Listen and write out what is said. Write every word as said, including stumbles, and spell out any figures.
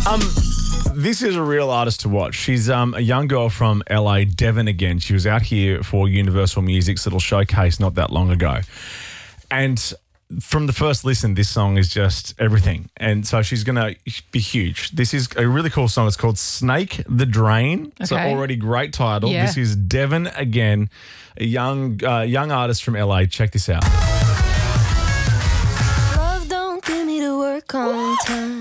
Um, this is a real artist to watch. She's um, a young girl from L A, Devon again. She was out here for Universal Music's little showcase not that long ago. And from the first listen, this song is just everything. And so she's going to be huge. This is a really cool song. It's called Snake the Drain. It's an Okay. already great title. Yeah. This is Devon again, a young, uh, young artist from L A. Check this out. Love don't give me the work on time.